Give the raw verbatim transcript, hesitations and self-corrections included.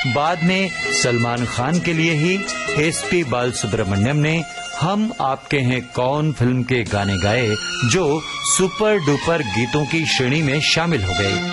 बाद में सलमान खान के लिए ही एस पी बालसुब्रमण्यम ने हम आपके हैं कौन फिल्म के गाने गाए, जो सुपर डुपर गीतों की श्रेणी में शामिल हो गए।